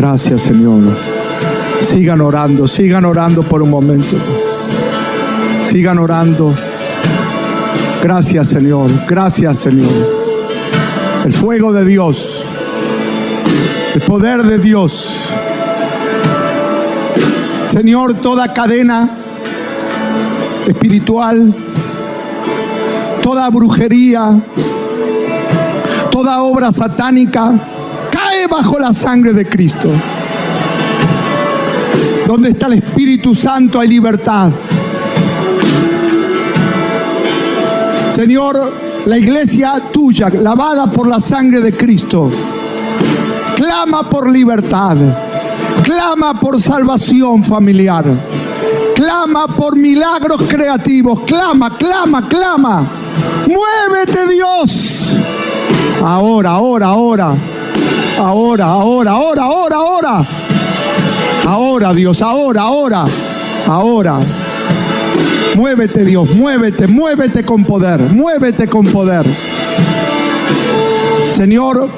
Gracias, Señor. Sigan orando por un momento. Sigan orando. Gracias, Señor. Gracias, Señor. El fuego de Dios, el poder de Dios. Señor, toda cadena espiritual, toda brujería, toda obra satánica cae bajo la sangre de Cristo. Donde está el Espíritu Santo hay libertad. Señor, la iglesia tuya, lavada por la sangre de Cristo, clama por libertad, clama por salvación familiar, clama por milagros creativos, clama. Muévete, Dios. Ahora. Ahora, Dios, ahora. Muévete, Dios, muévete con poder, Señor,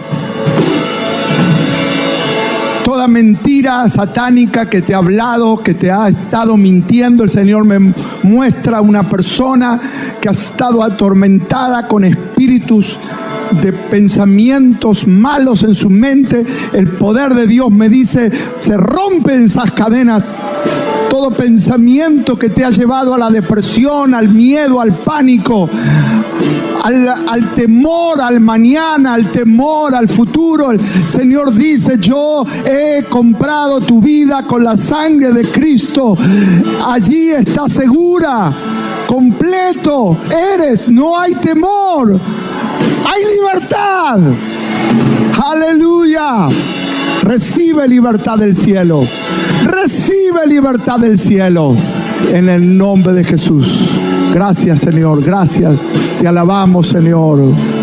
toda mentira satánica que te ha hablado, que te ha estado mintiendo, el Señor me muestra una persona que ha estado atormentada con espíritus de pensamientos malos en su mente. El poder de Dios me dice, se rompen esas cadenas. Todo pensamiento que te ha llevado a la depresión, al miedo, al pánico, al temor al mañana, al temor al futuro. El Señor dice, yo he comprado tu vida con la sangre de Cristo. Allí está segura, completo eres, no hay temor, hay libertad. Aleluya. Recibe libertad del cielo. Recibe libertad del cielo. En el nombre de Jesús. Gracias, Señor. Gracias. Te alabamos, Señor.